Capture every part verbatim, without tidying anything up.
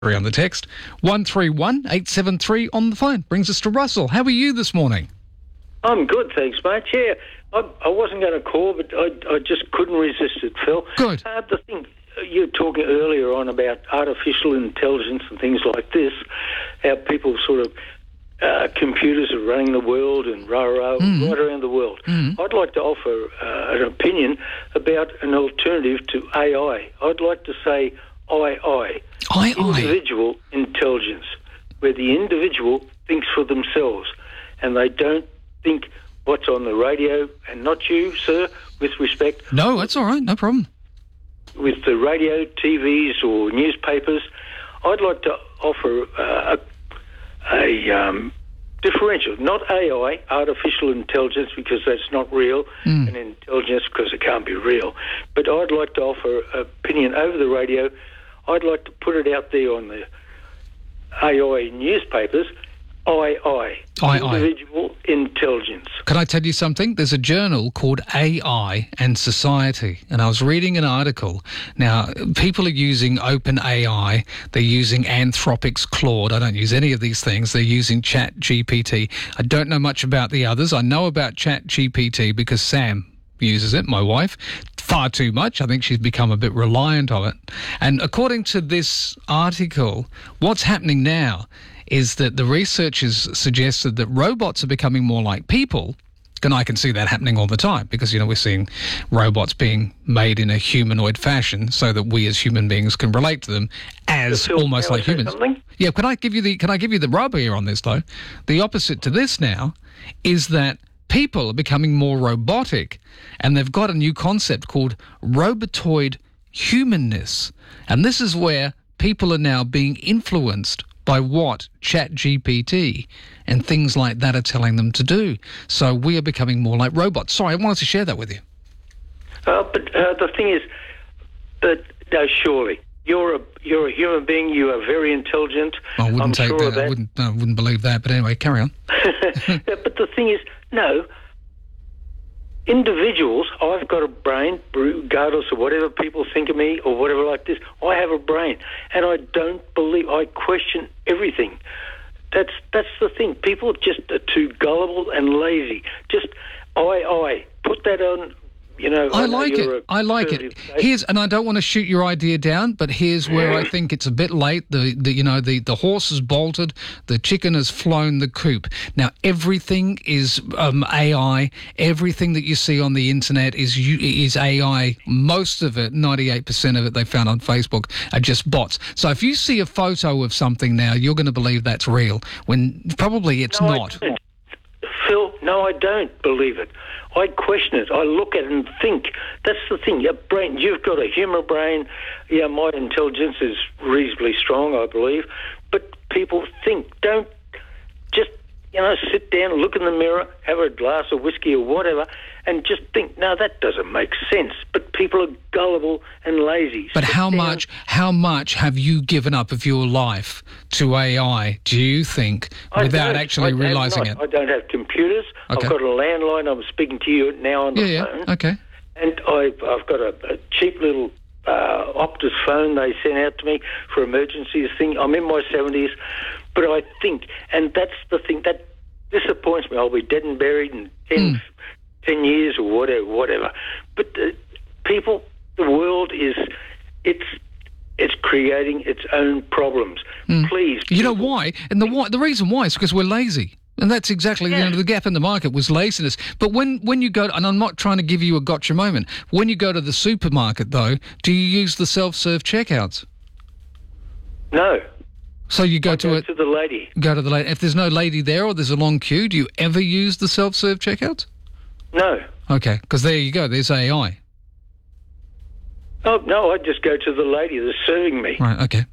Three on the text, one three one eight seven three on the phone. Brings us to Russell. How are you this morning? I'm good, thanks, mate. Yeah, I, I wasn't going to call, but I, I just couldn't resist it, Phil. Good. Uh, the thing, you were talking earlier on about artificial intelligence and things like this, how people sort of, uh, computers are running the world and rah-rah, Mm. right around the world. Mm. I'd like to offer uh, an opinion about an alternative to A I. I'd like to say I I. I I. Individual intelligence, where the individual thinks for themselves and they don't think what's on the radio, and not you, sir, with respect. No, that's all right. No problem. With the radio, T Vs or newspapers, I'd like to offer uh, a, a um, differential, not A I, artificial intelligence, because that's not real, Mm. and intelligence because it can't be real. But I'd like to offer an opinion over the radio. I'd like to put it out there on the A I newspapers, I I, I I. individual intelligence. Can I tell you something? There's a journal called A I and Society, and I was reading an article. Now, people are using OpenAI. They're using Anthropic's Claude. I don't use any of these things. They're using ChatGPT. I don't know much about the others. I know about ChatGPT because Sam uses it, my wife, far too much. I think she's become a bit reliant on it. And according to this article, what's happening now is that the researchers suggested that robots are becoming more like people. And I can see that happening all the time because, you know, we're seeing robots being made in a humanoid fashion so that we as human beings can relate to them as Phil, almost may I like say humans. something? Yeah, can I give you the can I give you the rub here on this though? The opposite to this now is that people are becoming more robotic, and they've got a new concept called robotoid humanness. And this is where people are now being influenced by what ChatGPT and things like that are telling them to do. So we are becoming more like robots. Sorry, I wanted to share that with you. Uh, but uh, the thing is that, no, surely, you're a you're a human being. You are very intelligent. I wouldn't I'm take sure that. of that. I wouldn't. I wouldn't believe that. But anyway, carry on. Yeah, but the thing is, no. Individuals, I've got a brain, regardless of whatever people think of me or whatever like this. I have a brain, and I don't believe. I question everything. That's that's the thing. People just are too gullible and lazy. Just I I put that on. You know, I I know like you're it. a I like it. conservative state. Here's, and I don't want to shoot your idea down, but here's where I think it's a bit late. The, the you know, the, the horse has bolted, the chicken has flown the coop. Now everything is um, A I. Everything that you see on the internet is you- is A I. Most of it, ninety-eight percent of it, they found on Facebook are just bots. So if you see a photo of something now, you're going to believe that's real when probably it's No, not. I don't. Phil, no, I don't believe it. I question it. I look at it and think. That's the thing. Your brain, you've got a human brain. Yeah, my intelligence is reasonably strong, I believe. But people think. Don't just, you know, sit down, look in the mirror, have a glass of whiskey or whatever, and just think, no, that doesn't make sense. But people are gullible and lazy. But Sit how down. much how much have you given up of your life to A I, do you think, I without don't. actually I have realising not. it? I don't have computers. Okay. I've got a landline. I'm speaking to you now on the Yeah, phone. yeah, okay. And I've, I've got a, a cheap little uh, Optus phone they sent out to me for emergencies thing. I'm in my seventies, but I think, and that's the thing, that disappoints me. I'll be dead and buried in ten, Mm. ten years or whatever. whatever. But uh, people, the world is, it's it's creating its own problems. Mm. Please. You know people, why? And the why, the reason why is because we're lazy. And that's exactly, Yeah. you know, the gap in the market was laziness. But when, when you go, and I'm not trying to give you a gotcha moment, when you go to the supermarket, though, do you use the self-serve checkouts? No. So you go to Go it, to the lady. go to the lady. If there's no lady there or there's a long queue, do you ever use the self-serve checkouts? No. Okay, because there you go. There's A I. Oh, no, I just go to the lady that's serving me. Right, okay.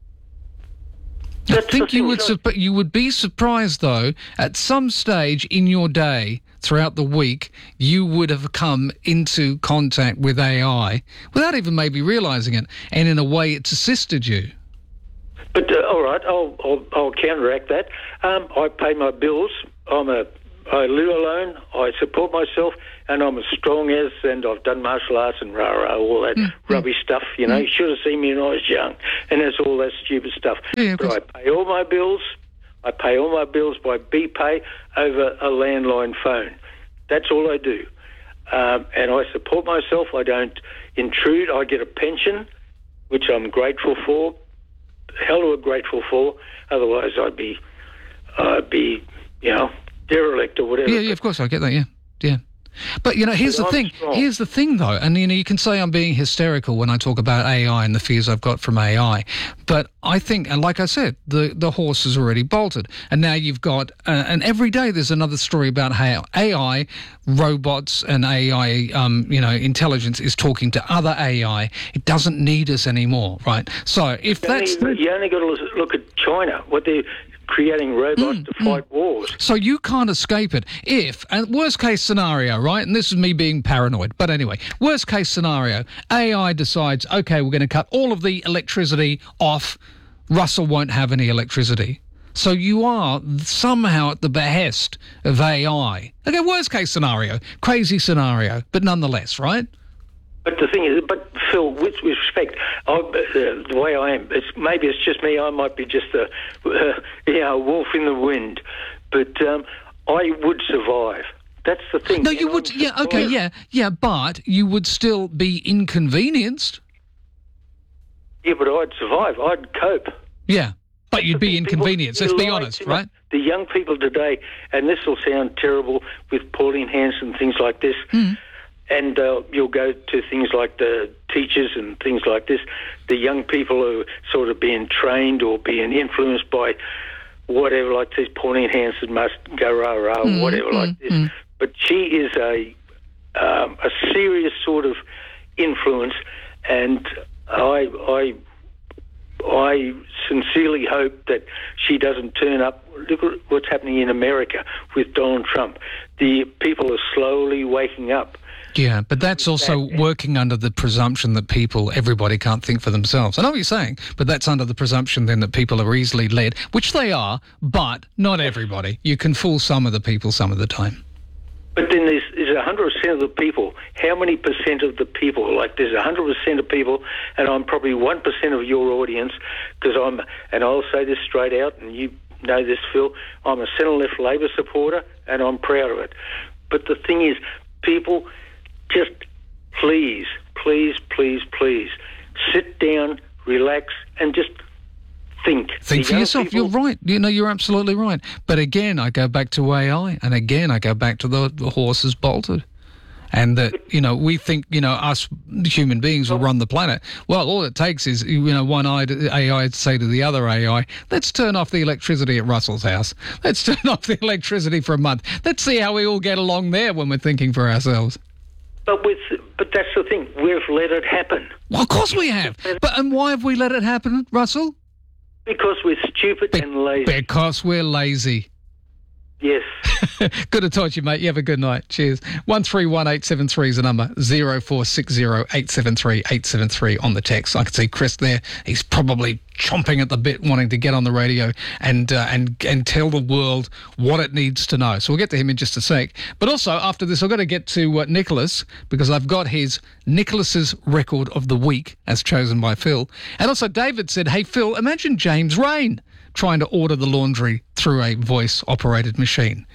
I That's think the you thing, would no- sup- you would be surprised, though, at some stage in your day, throughout the week, you would have come into contact with A I without even maybe realising it, and in a way it's assisted you. But, uh, all right, I'll, I'll, I'll counteract that. Um, I pay my bills. I'm a I live alone, I support myself, and I'm as strong as, and I've done martial arts and rah-rah, all that mm. rubbish stuff, you know. Mm. You should have seen me when I was young, and that's all that stupid stuff. Yeah, but I pay all my bills, I pay all my bills by BPay over a landline phone. That's all I do. Um, and I support myself. I don't intrude. I get a pension, which I'm grateful for, hell of a grateful for. Otherwise, I'd be, I'd be, you know, derelict or whatever. Yeah, yeah, of course, I get that, yeah, yeah. But, you know, here's but the I'm thing. Strong. Here's the thing, though, and, you know, you can say I'm being hysterical when I talk about A I and the fears I've got from A I, but I think, and like I said, the, the horse has already bolted, and now you've got, uh, and every day there's another story about how A I, robots and A I, um, you know, intelligence is talking to other A I. It doesn't need us anymore, right? So if you that's... Only, you only got to look at China, what they're creating robots mm, to fight mm. wars. So you can't escape it. If, and worst case scenario, right, and this is me being paranoid, but anyway, worst case scenario, A I decides, okay, we're going to cut all of the electricity off, Russell won't have any electricity. So you are somehow at the behest of A I. Okay, worst case scenario, crazy scenario, but nonetheless, right? But the thing is, but Phil, with respect, I, uh, the way I am, it's, maybe it's just me. I might be just a, uh, you know, wolf in the wind, but um, I would survive. That's the thing. No, you would. Yeah, okay, yeah, yeah, but you would still be inconvenienced. Yeah, but I'd survive. I'd cope. Yeah, but you'd be inconvenienced. Let's be honest, right? The young people today, and this will sound terrible with Pauline Hanson and things like this. Mm. And uh, you'll go to things like the teachers and things like this. The young people are sort of being trained or being influenced by whatever, like this. Pauline Hanson must go rah-rah, mm, whatever mm, like this. Mm. But she is a um, a serious sort of influence, and I I I sincerely hope that she doesn't turn up. Look at what's happening in America with Donald Trump. The people are slowly waking up. Yeah, but that's also working under the presumption that people, everybody can't think for themselves. I know what you're saying, but that's under the presumption then that people are easily led, which they are, but not everybody. You can fool some of the people some of the time. But then there's, there's one hundred percent of the people. How many percent of the people? Like there's one hundred percent of people, and I'm probably one percent of your audience, because I'm, and I'll say this straight out, and you know this, Phil, I'm a centre-left Labor supporter, and I'm proud of it. But the thing is, people... Just please, please, please, please sit down, relax, and just think. Think for yourself. People, you're right. You know, you're absolutely right. But again, I go back to A I, and again, I go back to the, the horses bolted. And that, you know, we think, you know, us human beings will run the planet. Well, all it takes is, you know, one A I to say to the other A I, let's turn off the electricity at Russell's house. Let's turn off the electricity for a month. Let's see how we all get along there when we're thinking for ourselves. But with, but that's the thing. We've let it happen. Well, of course we have. But and why have we let it happen, Russell? Because we're stupid Be- and lazy. Because we're lazy. Yes. Good to talk to you, mate. You have a good night. Cheers. one three one eight seven three is the number. zero four six zero eight seven three eight seven three on the text. I can see Chris there. He's probably chomping at the bit, wanting to get on the radio and uh, and and tell the world what it needs to know. So we'll get to him in just a sec. But also, after this, I've got to get to uh, Nicholas, because I've got his Nicholas's record of the week as chosen by Phil. And also, David said, hey, Phil, imagine James Rain trying to order the laundry through a voice-operated machine.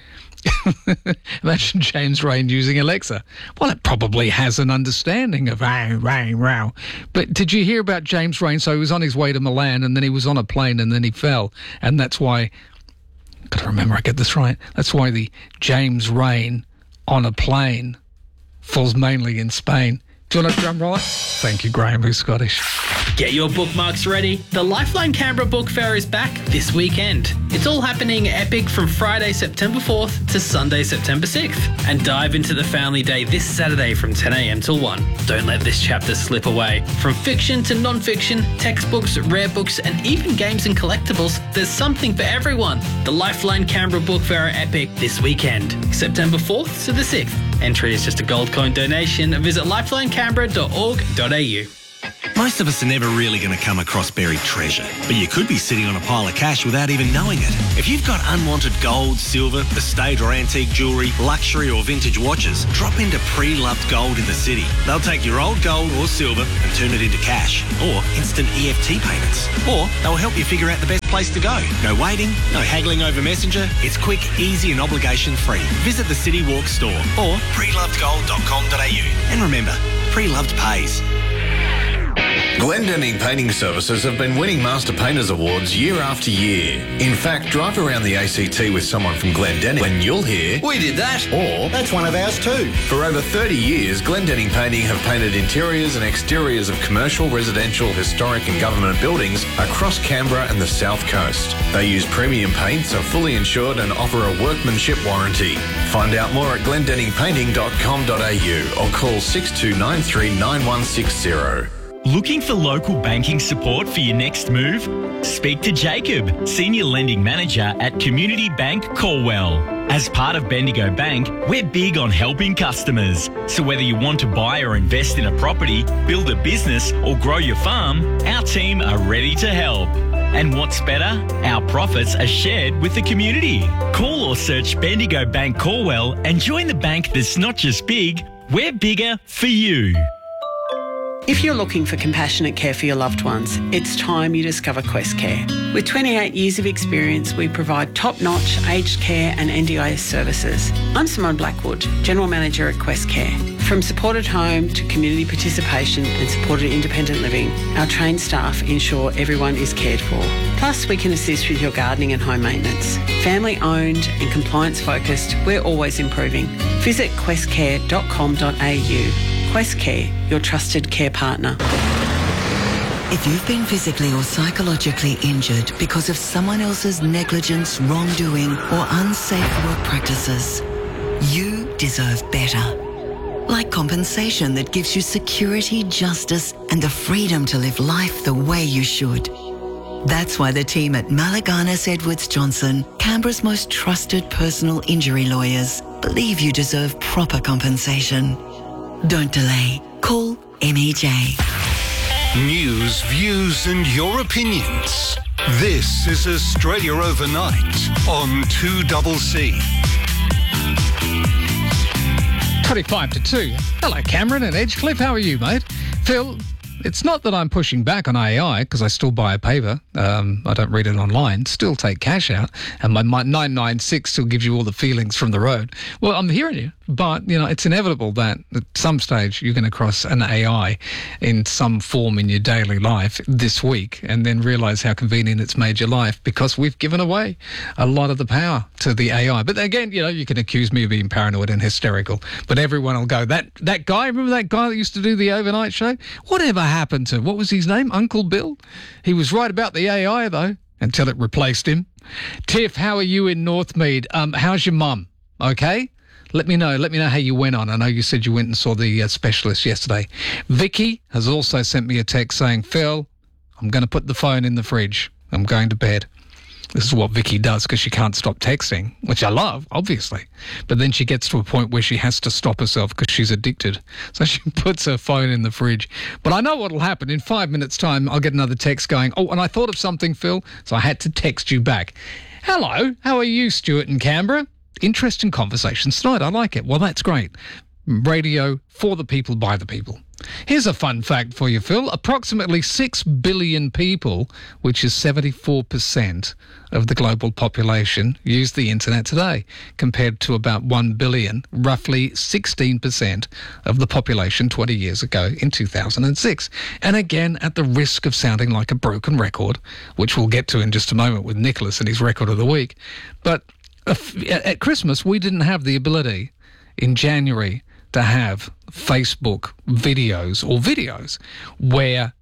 Imagine James Rain using Alexa. Well, it probably has an understanding of row, row, row. But did you hear about James Rain? So he was on his way to Milan, and then he was on a plane, and then he fell. And that's why, I've got to remember I get this right, that's why the James Rain on a plane falls mainly in Spain. Do you want a drum roll? Thank you, Graham, who's Scottish. Get your bookmarks ready. The Lifeline Canberra Book Fair is back this weekend. It's all happening epic from Friday, September fourth to Sunday, September sixth. And dive into the Family Day this Saturday from ten a.m. till one. Don't let this chapter slip away. From fiction to non-fiction, textbooks, rare books, and even games and collectibles, there's something for everyone. The Lifeline Canberra Book Fair are epic this weekend, September fourth to the sixth. Entry is just a gold coin donation. Visit lifeline canberra dot org dot a u. Most of us are never really going to come across buried treasure, but you could be sitting on a pile of cash without even knowing it. If you've got unwanted gold, silver, estate or antique jewellery, luxury or vintage watches, drop into Pre-Loved Gold in the city. They'll take your old gold or silver and turn it into cash or instant E F T payments. Or they'll help you figure out the best place to go. No waiting, no haggling over Messenger. It's quick, easy and obligation free. Visit the City Walk store or pre loved gold dot com dot a u. And remember, Pre-Loved pays. Glendenning Painting Services have been winning Master Painters Awards year after year. In fact, drive around the A C T with someone from Glendenning and you'll hear, "We did that." Or, "That's one of ours too." For over thirty years, Glendenning Painting have painted interiors and exteriors of commercial, residential, historic and government buildings across Canberra and the South Coast. They use premium paints, are fully insured and offer a workmanship warranty. Find out more at glendenning painting dot com dot a u or call six two nine three nine one six zero. Looking for local banking support for your next move? Speak to Jacob, Senior Lending Manager at Community Bank Colwell. As part of Bendigo Bank, we're big on helping customers. So whether you want to buy or invest in a property, build a business or grow your farm, our team are ready to help. And what's better? Our profits are shared with the community. Call or search Bendigo Bank Colwell and join the bank that's not just big, we're bigger for you. If you're looking for compassionate care for your loved ones, it's time you discover Quest Care. With twenty-eight years of experience, we provide top-notch aged care and N D I S services. I'm Simone Blackwood, General Manager at Quest Care. From supported home to community participation and supported independent living, our trained staff ensure everyone is cared for. Plus, we can assist with your gardening and home maintenance. Family-owned and compliance-focused, we're always improving. Visit quest care dot com dot a u. Quest Care, your trusted care partner. If you've been physically or psychologically injured because of someone else's negligence, wrongdoing, or unsafe work practices, you deserve better. Like compensation that gives you security, justice, and the freedom to live life the way you should. That's why the team at Malaganas Edwards Johnson, Canberra's most trusted personal injury lawyers, believe you deserve proper compensation. Don't delay. Call M E J. News, views and your opinions. This is Australia Overnight on two C C. twenty-five to two. Hello, Cameron and Edgecliff. How are you, mate? Phil, it's not that I'm pushing back on A I because I still buy a paper. Um, I don't read it online. Still take cash out. And my, my nine nine six still gives you all the feelings from the road. Well, I'm hearing you. But, you know, it's inevitable that at some stage you're going to cross an A I in some form in your daily life this week and then realise how convenient it's made your life because we've given away a lot of the power to the A I. But again, you know, you can accuse me of being paranoid and hysterical, but everyone will go, that, that guy, remember that guy that used to do the overnight show? Whatever happened to, what was his name? Uncle Bill? He was right about the A I, though, until it replaced him. Tiff, how are you in Northmead? Um, how's your mum? Okay? Let me know. Let me know how you went on. I know you said you went and saw the uh, specialist yesterday. Vicky has also sent me a text saying, Phil, I'm going to put the phone in the fridge. I'm going to bed. This is what Vicky does because she can't stop texting, which I love, obviously. But then she gets to a point where she has to stop herself because she's addicted. So she puts her phone in the fridge. But I know what will happen. In five minutes' time, I'll get another text going, oh, and I thought of something, Phil, so I had to text you back. Hello, how are you, Stuart in Canberra? Interesting conversations tonight. I like it. Well, that's great. Radio for the people, by the people. Here's a fun fact for you, Phil. Approximately six billion people, which is seventy-four percent of the global population, use the internet today, compared to about one billion, roughly sixteen percent of the population twenty years ago in two thousand six. And again, at the risk of sounding like a broken record, which we'll get to in just a moment with Nicholas and his record of the week, but at Christmas, we didn't have the ability in January to have Facebook videos or videos where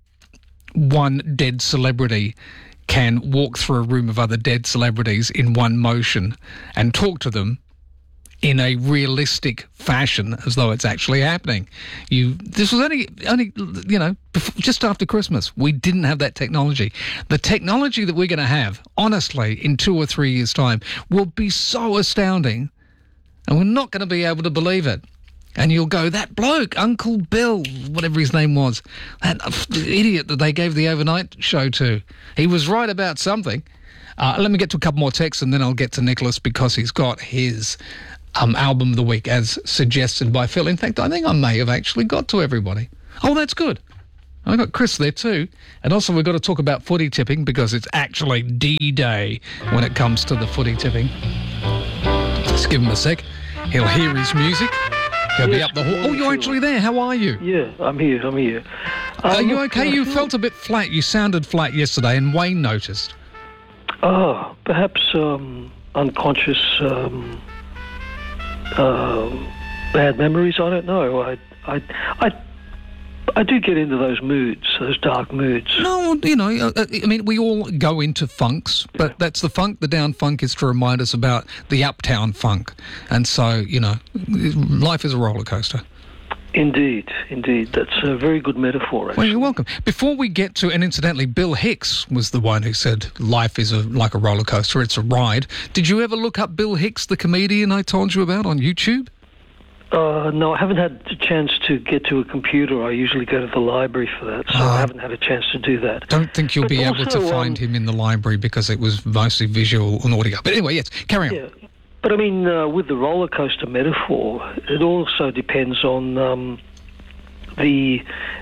one dead celebrity can walk through a room of other dead celebrities in one motion and talk to them in a realistic fashion as though it's actually happening. You, this was only, only you know, just after Christmas. We didn't have that technology. The technology that we're going to have, honestly, in two or three years' time, will be so astounding, and we're not going to be able to believe it. And you'll go, that bloke, Uncle Bill, whatever his name was, that idiot that they gave the overnight show to, he was right about something. Uh, let me get to a couple more texts and then I'll get to Nicholas because he's got his um, album of the week as suggested by Phil. In fact, I think I may have actually got to everybody. Oh, that's good. I got Chris there too. And also we've got to talk about footy tipping because it's actually D-Day when it comes to the footy tipping. Just give him a sec. He'll hear his music. He'll yes, be up the hall. Oh, you're actually there. How are you? Yeah, I'm here. I'm here. Um, are you okay? You felt a bit flat. You sounded flat yesterday, and Wayne noticed. Oh, perhaps um, unconscious um, uh, bad memories. I don't know. I, I, I, I do get into those moods, those dark moods. No, you know, I mean, we all go into funks, but yeah. That's the funk. The down funk is to remind us about the uptown funk. And so, you know, life is a roller coaster. Indeed, indeed. That's a very good metaphor, actually. Well, you're welcome. Before we get to, and incidentally, Bill Hicks was the one who said life is a, like a roller coaster, it's a ride. Did you ever look up Bill Hicks, the comedian I told you about on YouTube? Uh, no, I haven't had a chance to get to a computer. I usually go to the library for that, so uh, I haven't had a chance to do that. Don't think you'll but be also, able to find um, him in the library because it was mostly visual and audio. But anyway, yes, carry on. Yeah. But I mean, uh, with the roller coaster metaphor, it also depends on um, the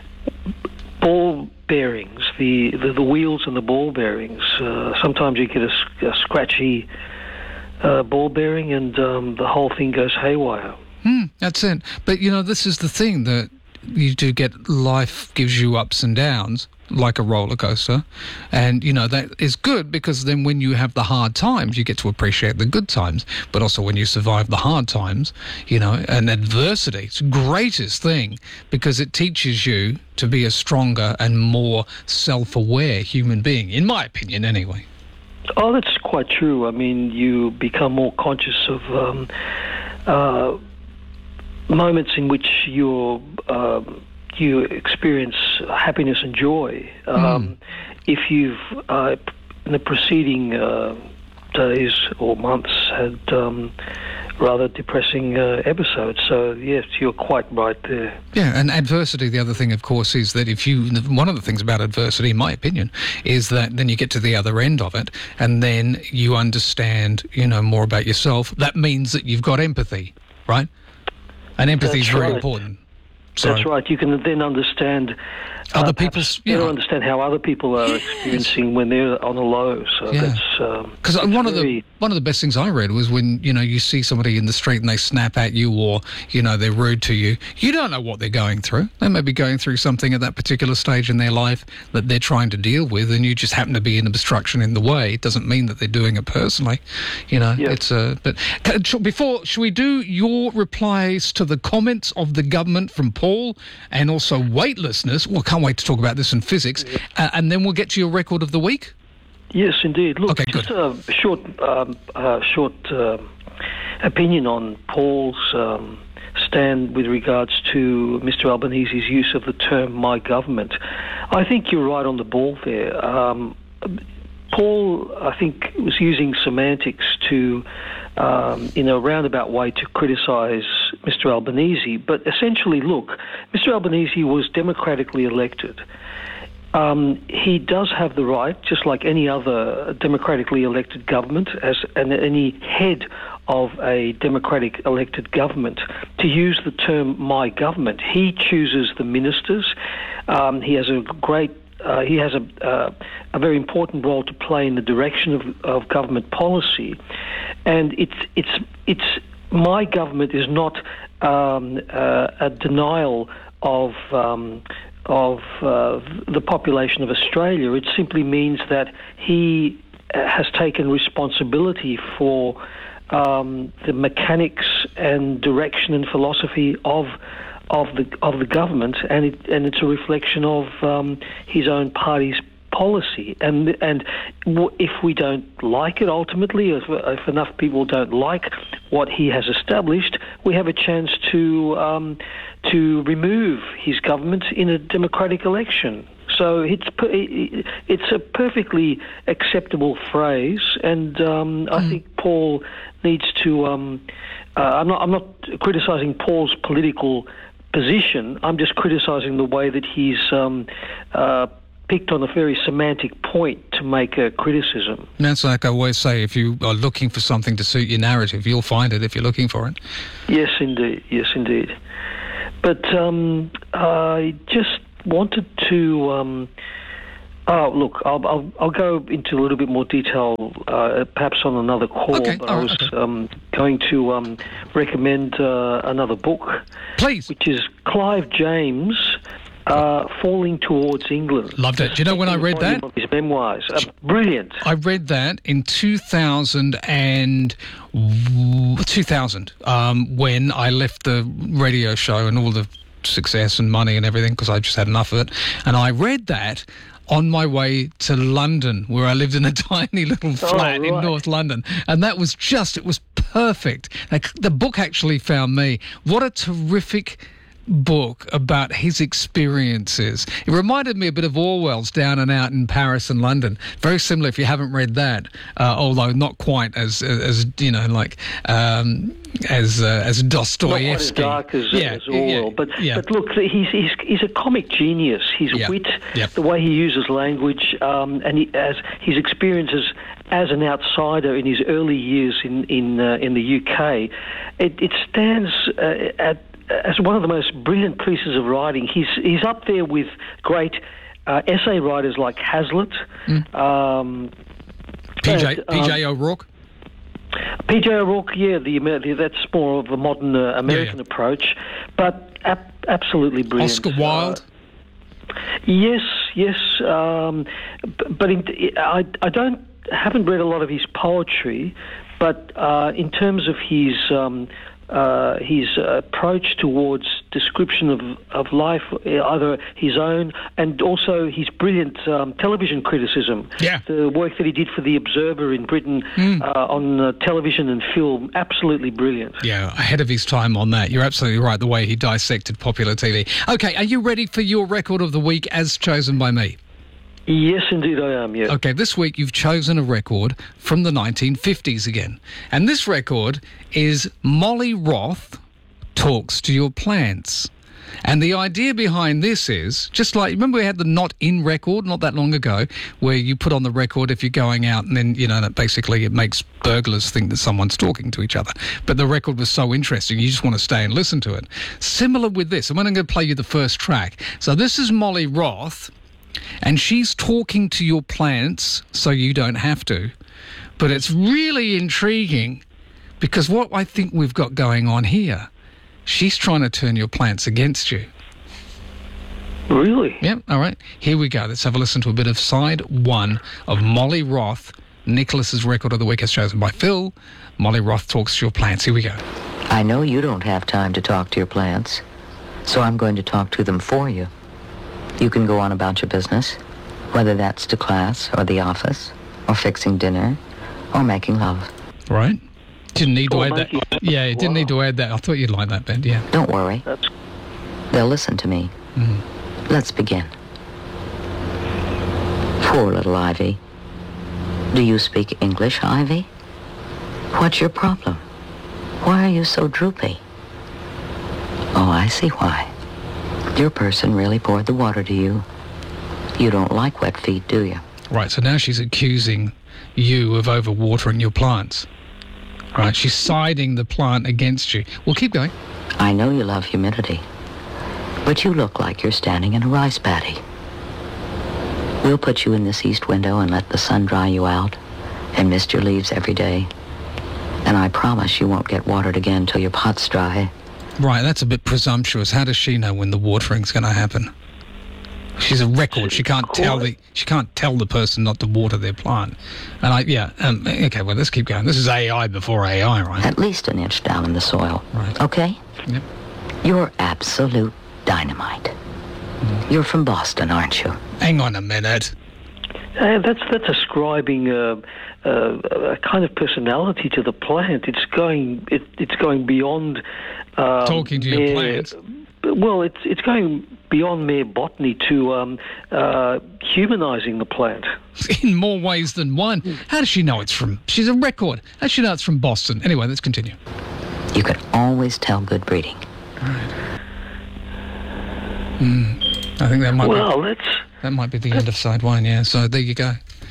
ball bearings, the, the, the wheels and the ball bearings. Uh, sometimes you get a, a scratchy uh, ball bearing and um, the whole thing goes haywire. Hmm, that's it. But, you know, this is the thing, that you do get, life gives you ups and downs, like a roller coaster. And, you know, that is good because then when you have the hard times, you get to appreciate the good times. But also when you survive the hard times, you know, and adversity, it's the greatest thing because it teaches you to be a stronger and more self-aware human being, in my opinion, anyway. Oh, that's quite true. I mean, you become more conscious of um, uh, moments in which you're, uh, you experience happiness and joy. Um, mm. If you've, uh, in the preceding uh, days or months, had um, rather depressing uh, episodes. So, yes, you're quite right there. Yeah, and adversity, the other thing, of course, is that if you... One of the things about adversity, in my opinion, is that then you get to the other end of it and then you understand, you know, more about yourself. That means that you've got empathy, right? And empathy is very right. important. So, That's right. You can then understand other uh, people's. You know, know, understand how other people are yes. experiencing when they're on a low. So yeah. that's because um, one of the one of the best things I read was when you know you see somebody in the street and they snap at you or you know they're rude to you. You don't know what they're going through. They may be going through something at that particular stage in their life that they're trying to deal with, and you just happen to be an obstruction in the way. It doesn't mean that they're doing it personally. You know, yeah. it's a. But before, should we do your replies to the comments of the government from Paul and also weightlessness? Well, can't wait to talk about this in physics, yeah. uh, and then we'll get to your record of the week. Yes, indeed. Look, okay, just good. a short, um, uh, short uh, opinion on Paul's um, stand with regards to Mister Albanese's use of the term "my government." I think you're right on the ball there. Um, Paul, I think, was using semantics to, um, in a roundabout way, to criticise Mister Albanese. But essentially, look, Mister Albanese was democratically elected. Um, he does have the right, just like any other democratically elected government, as and any head of a democratic elected government, to use the term "my government." He chooses the ministers. Um, he has a great Uh, he has a, uh, a very important role to play in the direction of, of government policy, and it's it's it's my government is not um, uh, a denial of um, of uh, the population of Australia. It simply means that he has taken responsibility for um, the mechanics and direction and philosophy of. of the of the government, and it, and it's a reflection of um, his own party's policy. And and w- if we don't like it, ultimately, if, if enough people don't like what he has established, we have a chance to um, to remove his government in a democratic election. So it's per- it's a perfectly acceptable phrase, and um, I mm. think Paul needs to. Um, uh, I'm not. I'm not criticising Paul's political position. I'm just criticising the way that he's um, uh, picked on a very semantic point to make a criticism. That's like I always say, if you are looking for something to suit your narrative, you'll find it if you're looking for it. Yes, indeed. Yes, indeed. But um, I just wanted to... Um, oh, look, I'll, I'll, I'll go into a little bit more detail uh, perhaps on another call, okay. but oh, I was okay. um, going to um, recommend uh, another book. Please. Which is Clive James... Uh, Falling Towards England. Loved it. Do you know when I read that? His memoirs. Uh, brilliant. I read that in two thousand and two thousand um, when I left the radio show and all the success and money and everything because I just had enough of it. And I read that on my way to London, where I lived in a tiny little flat oh, right. in North London. And that was just, it was perfect. Like, the book actually found me. What a terrific book about his experiences. It reminded me a bit of Orwell's Down and Out in Paris and London. Very similar if you haven't read that, uh, although not quite as, as you know, like um, as uh, as Dostoevsky. Not quite as dark as, yeah, as Orwell. Yeah, but yeah. but look, he's, he's he's a comic genius. His yeah. wit, yep. the way he uses language, um, and he, as his experiences as an outsider in his early years in in uh, in the U K, it, it stands uh, at as one of the most brilliant pieces of writing. He's he's up there with great uh, essay writers like Hazlitt, mm. um, P J and, P J um, O'Rourke. P J O'Rourke, yeah, the, the that's more of a modern uh, American yeah, yeah. approach, but ap- absolutely brilliant. Oscar Wilde. Uh, yes, yes, um, b- but in, I I don't haven't read a lot of his poetry, but uh, in terms of his um, Uh, his approach towards description of, of life, either his own and also his brilliant um, television criticism. Yeah. The work that he did for The Observer in Britain mm. uh, on uh, television and film, absolutely brilliant. Yeah, ahead of his time on that. You're absolutely right, the way he dissected popular T V. Okay, are you ready for your record of the week as chosen by me? Yes, indeed I am, yeah. Okay, this week you've chosen a record from the nineteen fifties again. And this record is Molly Roth Talks to Your Plants. And the idea behind this is, just like, remember we had the Not In record not that long ago, where you put on the record if you're going out and then, you know, that basically it makes burglars think that someone's talking to each other. But the record was so interesting, you just want to stay and listen to it. Similar with this. I'm going to play you the first track. So this is Molly Roth, and she's talking to your plants so you don't have to. But it's really intriguing because what I think we've got going on here, she's trying to turn your plants against you. Really? Yep, all right. Here we go. Let's have a listen to a bit of side one of Molly Roth, Nicholas's record of the week as chosen by Phil. Molly Roth Talks to Your Plants. Here we go. I know you don't have time to talk to your plants, so I'm going to talk to them for you. You can go on about your business, whether that's to class or the office, or fixing dinner, or making love. Right. Didn't need to oh, add that. Love. Yeah, it didn't wow. need to add that. I thought you'd like that, Ben, yeah. Don't worry. That's... They'll listen to me. Mm. Let's begin. Poor little Ivy. Do you speak English, Ivy? What's your problem? Why are you so droopy? Oh, I see why. Your person really poured the water to you. You don't like wet feet, do you? Right, so now she's accusing you of overwatering your plants. Right, she's siding the plant against you. Well, keep going. I know you love humidity, but you look like you're standing in a rice paddy. We'll put you in this east window and let the sun dry you out and mist your leaves every day. And I promise you won't get watered again till your pot's dry. Right, that's a bit presumptuous. How does she know when the watering's going to happen? She's a record. She can't tell the she can't tell the person not to water their plant. And I yeah. Um, okay. Well, let's keep going. This is A I before A I, right? At least an inch down in the soil. Right. Okay. Yep. You're absolute dynamite. Mm. You're from Boston, aren't you? Hang on a minute. Uh, that's that's ascribing a, a, a kind of personality to the plant. It's going it, it's going beyond um, talking to your mere, plants. Well, it's it's going beyond mere botany to um, uh, humanising the plant. In more ways than one. How does she know it's from... She's a record. How does she know it's from Boston? Anyway, let's continue. You can always tell good breeding. All right. Mm, I think that might well, be... that's... That might be the end of side one, yeah. So there you go.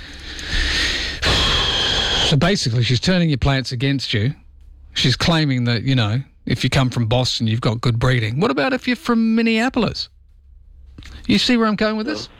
So basically, she's turning your plants against you. She's claiming that, you know, if you come from Boston, you've got good breeding. What about if you're from Minneapolis? You see where I'm going with this?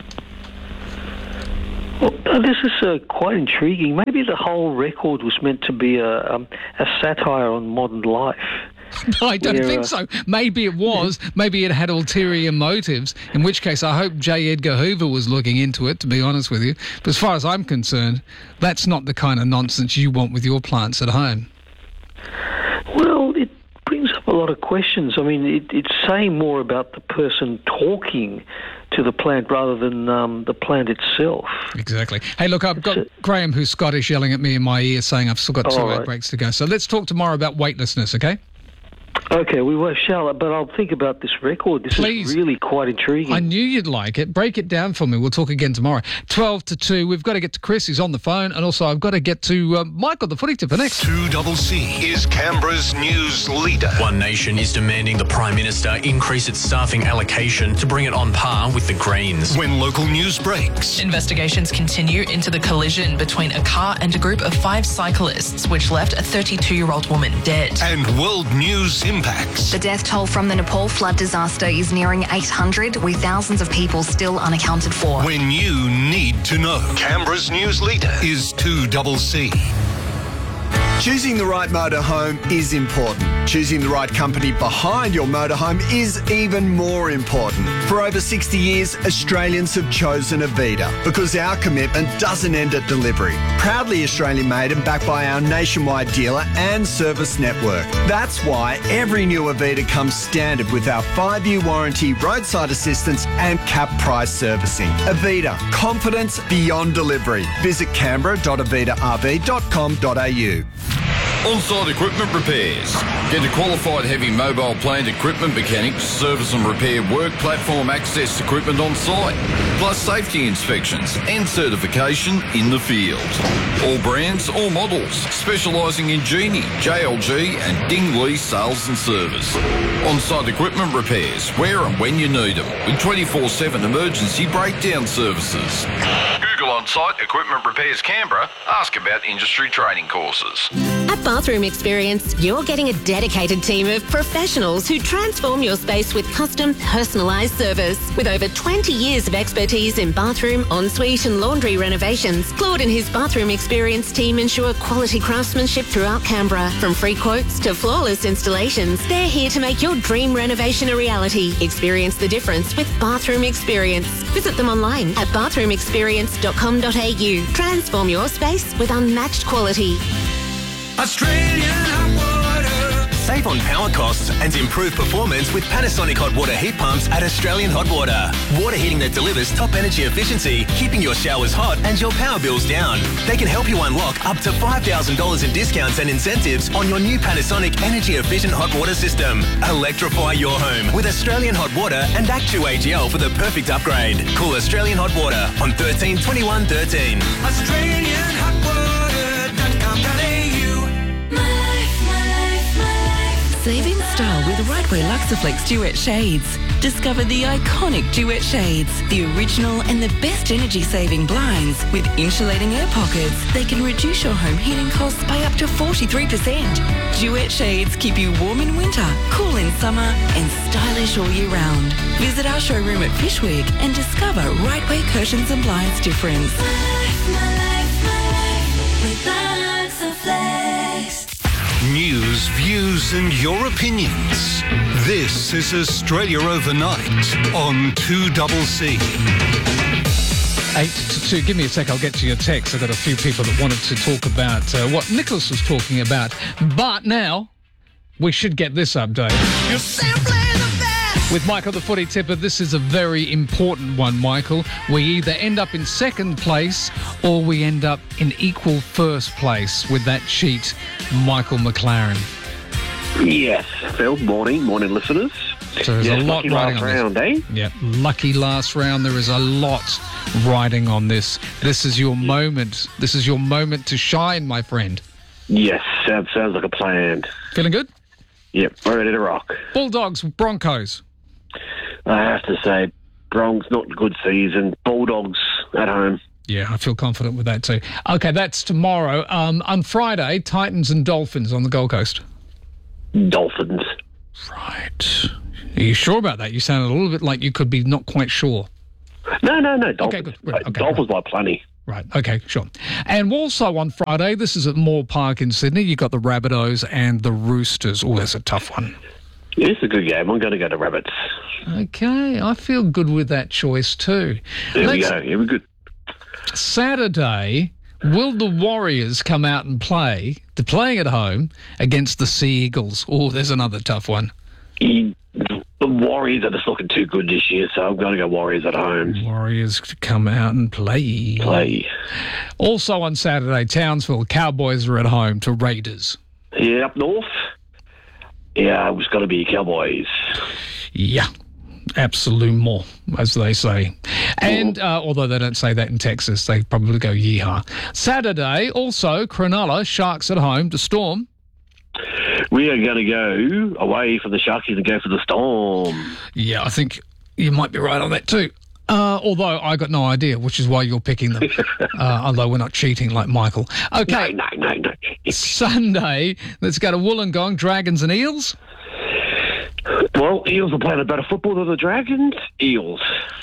Well, this is uh, quite intriguing. Maybe the whole record was meant to be a, um, a satire on modern life. I don't Where, think uh, so. Maybe it was. Maybe it had ulterior motives, in which case I hope J. Edgar Hoover was looking into it, to be honest with you. But as far as I'm concerned, that's not the kind of nonsense you want with your plants at home. Well, it brings up a lot of questions. I mean, it, it's saying more about the person talking to the plant rather than um, the plant itself. Exactly. Hey, look, I've got Graham, who's Scottish, yelling at me in my ear saying I've still got two All ad right. breaks to go. So let's talk tomorrow about weightlessness, okay? Okay, we will, shall, but I'll think about this record. This Please. is really quite intriguing. I knew you'd like it. Break it down for me. We'll talk again tomorrow. twelve to two. We've got to get to Chris. He's on the phone. And also, I've got to get to uh, Michael, the footy tipper, next. two C C is Canberra's news leader. One Nation is demanding the Prime Minister increase its staffing allocation to bring it on par with the Greens. When local news breaks. Investigations continue into the collision between a car and a group of five cyclists, which left a thirty-two-year-old woman dead. And world news impacts. The death toll from the Nepal flood disaster is nearing eight hundred, with thousands of people still unaccounted for. When you need to know. Canberra's news leader is two C C. Choosing the right motorhome is important. Choosing the right company behind your motorhome is even more important. For over sixty years, Australians have chosen Avita because our commitment doesn't end at delivery. Proudly Australian made and backed by our nationwide dealer and service network. That's why every new Avita comes standard with our five-year warranty, roadside assistance and cap price servicing. Avita, confidence beyond delivery. Visit canberra dot avita r v dot com dot a u. On-site equipment repairs. Get a qualified heavy mobile plant equipment mechanic to service and repair work platform access equipment on site, plus safety inspections and certification in the field. All brands, all models, specialising in Genie, J L G and Ding Lee sales and service. On-site equipment repairs, where and when you need them, with twenty-four seven emergency breakdown services. Google on-site equipment repairs Canberra. Ask about industry training courses. At Bathroom Experience, you're getting a dedicated team of professionals who transform your space with custom, personalised service. With over twenty years of expertise in bathroom, ensuite and laundry renovations, Claude and his Bathroom Experience team ensure quality craftsmanship throughout Canberra. From free quotes to flawless installations, they're here to make your dream renovation a reality. Experience the difference with Bathroom Experience. Visit them online at bathroom experience dot com dot a u. Transform your space with unmatched quality. Australian hot water. Save on power costs and improve performance with Panasonic hot water heat pumps at Australian Hot Water. Water heating that delivers top energy efficiency, keeping your showers hot and your power bills down. They can help you unlock up to five thousand dollars in discounts and incentives on your new Panasonic energy efficient hot water system. Electrify your home with Australian Hot Water and Act two A G L for the perfect upgrade. Call Australian Hot Water on thirteen twenty-one thirteen. Australian Hot Water dot com dot a u. Save in style with Rightway Luxaflex Duet Shades. Discover the iconic Duet Shades, the original and the best energy-saving blinds with insulating air pockets. They can reduce your home heating costs by up to forty-three percent. Duet Shades keep you warm in winter, cool in summer and stylish all year round. Visit our showroom at Fishwick and discover Rightway Curtains and Blinds difference. My life, my life, my life with Luxaflex. News, views and your opinions. This is Australia Overnight on two C C. Eight to two. Give me a sec. I'll get to your text. I've got a few people that wanted to talk about uh, what Nicholas was talking about. But now we should get this update. You're simply the best. With Michael the Footy Tipper, this is a very important one, Michael. We either end up in second place or we end up in equal first place with that cheat, Michael McLaren. Yes, Phil. Morning. Morning, listeners. So there's Yeah, a lot lucky riding last on round, this. eh? Yeah, lucky last round. There is a lot riding on this. This is your moment. This is your moment to shine, my friend. Yes, sounds, sounds like a plan. Feeling good? Yep, we're ready to rock. Bulldogs, Broncos. I have to say, Bronx, not a good season. Bulldogs at home. Yeah, I feel confident with that too. Okay, that's tomorrow. Um, on Friday, Titans and Dolphins on the Gold Coast. Dolphins. Right. Are you sure about that? You sounded a little bit like you could be not quite sure. No, no, no. Dolphins. Okay, good. Right, okay, Dolphins by plenty. Right, okay, sure. And also on Friday, this is at Moore Park in Sydney, you've got the Rabbitohs and the Roosters. Oh, that's a tough one. It's a good game. I'm going to go to Rabbits. Okay, I feel good with that choice too. There we Let's- go. Here we go. Saturday, will the Warriors come out and play? They're playing at home against the Sea Eagles. Oh, there's another tough one. The Warriors are just looking too good this year, so I'm going to go Warriors at home. Warriors to come out and play. Play. Also on Saturday, Townsville, Cowboys are at home to Raiders. Yeah, up north. Yeah, it's got to be Cowboys. Yeah, absolument, as they say. And uh, although they don't say that in Texas, they probably go yeehaw. Saturday, also, Cronulla, Sharks at home to Storm. We are going to go away from the Sharkies and go for the Storm. Yeah, I think you might be right on that too. Uh, although I got no idea, which is why you're picking them. uh, although we're not cheating like Michael. Okay. No, no, no, no. Sunday, let's go to Wollongong, Dragons and Eels. Well, Eels are playing a better football than the Dragons. Eels.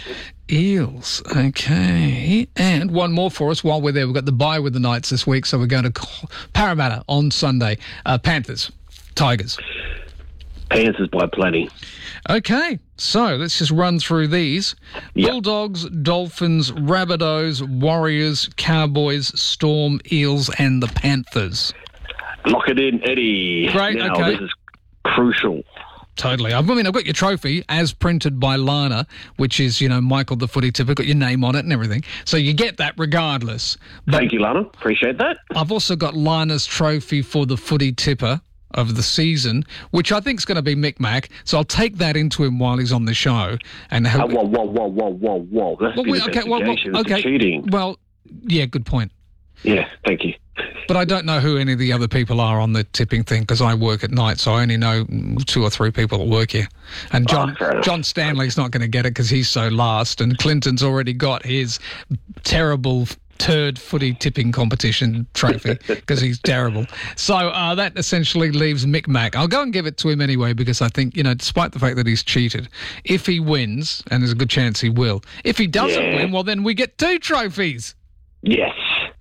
Eels, okay. And one more for us while we're there. We've got the bye with the Knights this week, so we're going to Parramatta on Sunday. Uh, Panthers, Tigers. Panthers by plenty. Okay, so let's just run through these. Yep. Bulldogs, Dolphins, Rabbitohs, Warriors, Cowboys, Storm, Eels and the Panthers. Lock it in, Eddie. Great, now, okay. This is crucial. Totally. I mean, I've got your trophy as printed by Lana, which is, you know, Michael the Footy Tipper, got your name on it and everything. So you get that regardless. But Thank you, Lana. Appreciate that. I've also got Lana's trophy for the Footy Tipper of the season, which I think is going to be Mick Mac. So I'll take that into him while he's on the show. And Uh, whoa, whoa, whoa, whoa, whoa, whoa. That's Well, been we- okay, well, well, investigation. It's okay. cheating. Well, yeah, good point. Yeah, thank you. But I don't know who any of the other people are on the tipping thing because I work at night, so I only know two or three people that work here. And John Oh, John Stanley's not going to get it because he's so last, and Clinton's already got his terrible turd footy tipping competition trophy because he's terrible. So uh, that essentially leaves Mick Mac. I'll go and give it to him anyway because I think, you know, despite the fact that he's cheated, if he wins, and there's a good chance he will, if he doesn't Yeah. win, well, then we get two trophies. Yes.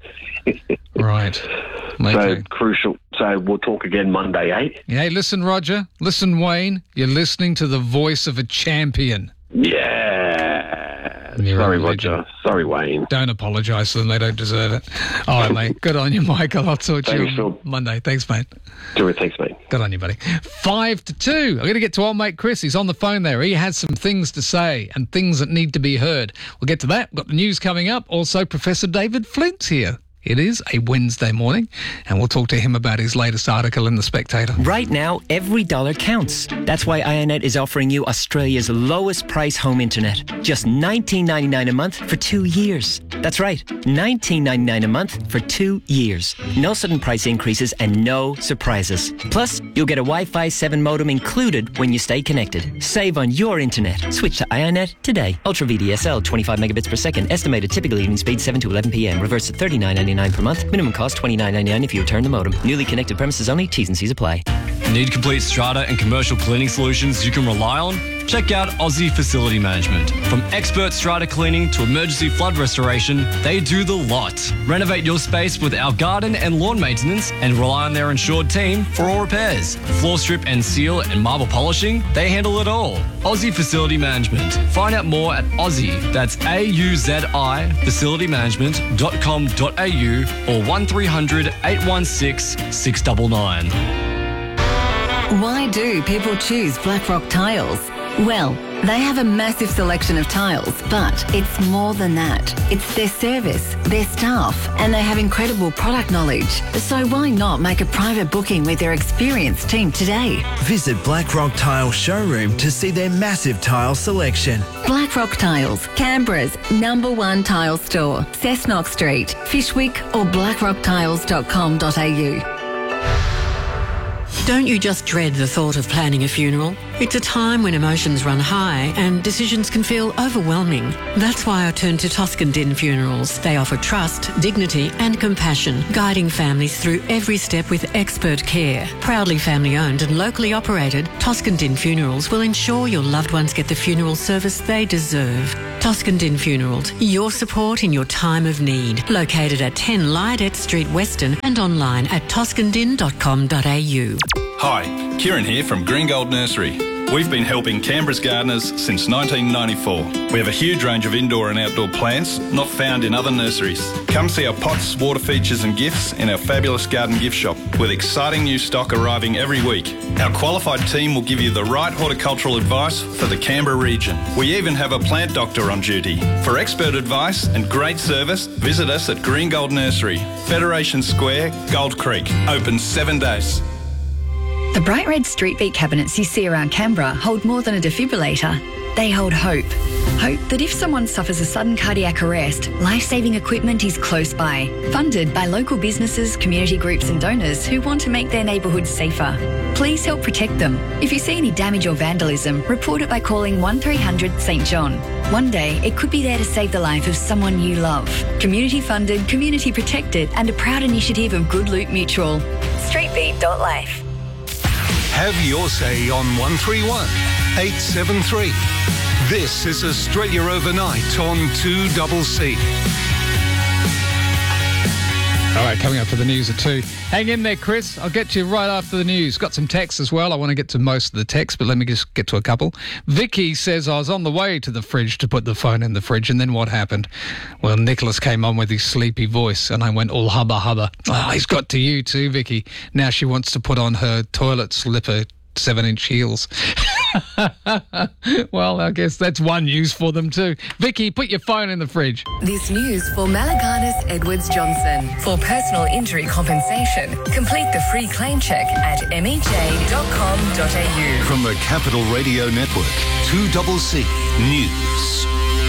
Right. So Okay. crucial. So we'll talk again Monday, eh? Hey, listen, Roger. Listen, Wayne. You're listening to the voice of a champion. Yeah. You're Sorry, a legend. Roger. Sorry, Wayne. Don't apologise to them. They don't deserve it. All right, mate. Good on you, Michael. I'll talk to Thanks, you Phil. on Monday. Thanks, mate. Do it. Thanks, mate. Good on you, buddy. Five to two. I'm going to get to old mate Chris. He's on the phone there. He has some things to say and things that need to be heard. We'll get to that. We've got the news coming up. Also, Professor David Flint's here. It is a Wednesday morning, and we'll talk to him about his latest article in The Spectator. Right now, every dollar counts. That's why IONET is offering you Australia's lowest price home internet. Just nineteen ninety-nine a month for two years. That's right, nineteen ninety-nine a month for two years. No sudden price increases and no surprises. Plus, you'll get a Wi-Fi seven modem included when you stay connected. Save on your internet. Switch to IONET today. Ultra V D S L, twenty-five megabits per second. Estimated typical evening speed seven to eleven p.m. Reverse at thirty-nine ninety-nine per month. Minimum cost twenty-nine ninety-nine if you return the modem. Newly connected premises only. T's and C's apply. Need complete strata and commercial cleaning solutions you can rely on? Check out Aussie Facility Management. From expert strata cleaning to emergency flood restoration, they do the lot. Renovate your space with our garden and lawn maintenance and rely on their insured team for all repairs. Floor strip and seal and marble polishing, they handle it all. Aussie Facility Management. Find out more at Aussie, that's A U Z I, facility management dot com dot a u or one three hundred eight one six six nine nine. Why do people choose Blackrock Tiles? Well, They have a massive selection of tiles, but it's more than that. It's their service, their staff, and they have incredible product knowledge. So why not make a private booking with their experienced team today? Visit Blackrock Tile Showroom to see their massive tile selection. Blackrock Tiles, Canberra's number one tile store. Cessnock Street, Fishwick or blackrock tiles dot com dot a u. Don't you just dread the thought of planning a funeral? It's a time when emotions run high and decisions can feel overwhelming. That's why I turned to Toscan Din Funerals. They offer trust, dignity and compassion, guiding families through every step with expert care. Proudly family owned and locally operated, Toscan Din Funerals will ensure your loved ones get the funeral service they deserve. Toscan Din Funerals, your support in your time of need. Located at ten Lydet Street, Weston, and online at toscan din dot com dot a u. Hi, Kieran here from Green Gold Nursery. We've been helping Canberra's gardeners since nineteen ninety-four. We have a huge range of indoor and outdoor plants not found in other nurseries. Come see our pots, water features and gifts in our fabulous garden gift shop with exciting new stock arriving every week. Our qualified team will give you the right horticultural advice for the Canberra region. We even have a plant doctor on duty. For expert advice and great service, visit us at Green Gold Nursery, Federation Square, Gold Creek. Open seven days. The bright red street beat cabinets you see around Canberra hold more than a defibrillator. They hold hope. Hope that if someone suffers a sudden cardiac arrest, life-saving equipment is close by. Funded by local businesses, community groups and donors who want to make their neighbourhoods safer. Please help protect them. If you see any damage or vandalism, report it by calling one three hundred St John. One day, it could be there to save the life of someone you love. Community funded, community protected and a proud initiative of Good Loot Mutual. streetbeat dot life. Have your say on one three one, eight seven three. This is Australia Overnight on two C C. All right, coming up for the news at two. Hang in there, Chris. I'll get to you right after the news. Got some texts as well. I want to get to most of the texts, but let me just get to a couple. Vicky says, I was on the way to the fridge to put the phone in the fridge, and then what happened? Well, Nicholas came on with his sleepy voice, and I went all hubba hubba. Oh, he's got to you too, Vicky. Now she wants to put on her toilet slipper seven-inch heels. Well, I guess that's one use for them too. Vicky, put your phone in the fridge. This news for Malaganas Edwards Johnson. For personal injury compensation, complete the free claim check at m e j dot com dot a u. From the Capital Radio Network, two C C News.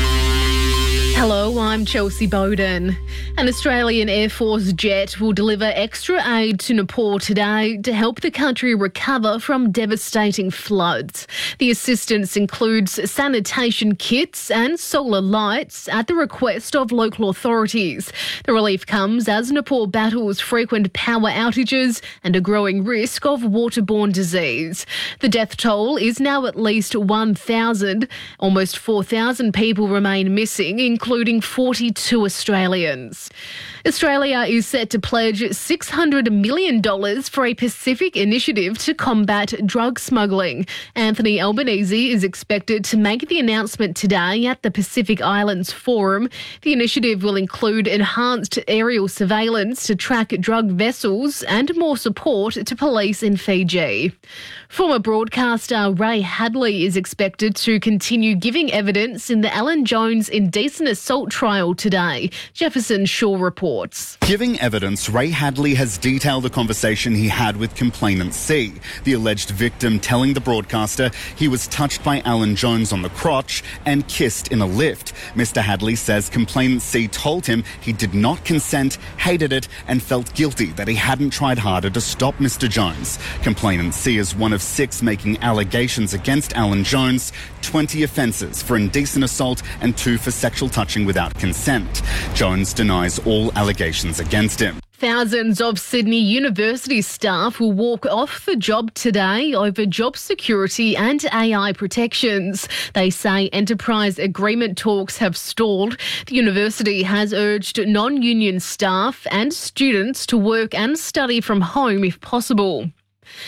Hello, I'm Chelsea Bowden. An Australian Air Force jet will deliver extra aid to Nepal today to help the country recover from devastating floods. The assistance includes sanitation kits and solar lights at the request of local authorities. The relief comes as Nepal battles frequent power outages and a growing risk of waterborne disease. The death toll is now at least one thousand. Almost four thousand people remain missing, including forty-two Australians. Australia is set to pledge six hundred million dollars for a Pacific initiative to combat drug smuggling. Anthony Albanese is expected to make the announcement today at the Pacific Islands Forum. The initiative will include enhanced aerial surveillance to track drug vessels and more support to police in Fiji. Former broadcaster Ray Hadley is expected to continue giving evidence in the Alan Jones indecent assault trial today. Jefferson Shaw reports. Giving evidence, Ray Hadley has detailed a conversation he had with complainant C, the alleged victim telling the broadcaster he was touched by Alan Jones on the crotch and kissed in a lift. Mister Hadley says complainant C told him he did not consent, hated it and felt guilty that he hadn't tried harder to stop Mister Jones. Complainant C is one of six making allegations against Alan Jones, twenty offences for indecent assault and two for sexual touching without consent. Jones denies all allegations against him. Thousands of Sydney University staff will walk off the job today over job security and A I protections. They say enterprise agreement talks have stalled. The university has urged non-union staff and students to work and study from home if possible.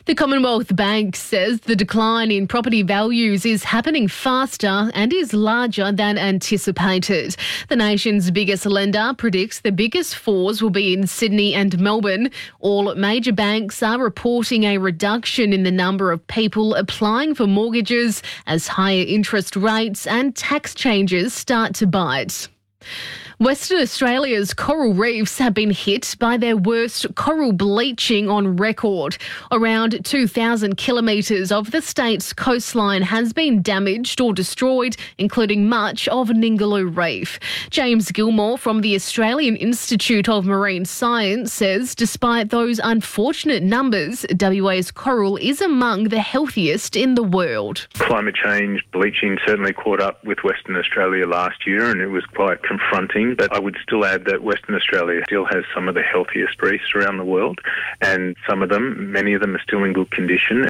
The Commonwealth Bank says the decline in property values is happening faster and is larger than anticipated. The nation's biggest lender predicts the biggest falls will be in Sydney and Melbourne. All major banks are reporting a reduction in the number of people applying for mortgages as higher interest rates and tax changes start to bite. Western Australia's coral reefs have been hit by their worst coral bleaching on record. Around two thousand kilometres of the state's coastline has been damaged or destroyed, including much of Ningaloo Reef. James Gilmore from the Australian Institute of Marine Science says despite those unfortunate numbers, W A's coral is among the healthiest in the world. Climate change, bleaching certainly caught up with Western Australia last year, and it was quite confronting. But I would still add that Western Australia still has some of the healthiest reefs around the world, and some of them, many of them are still in good condition.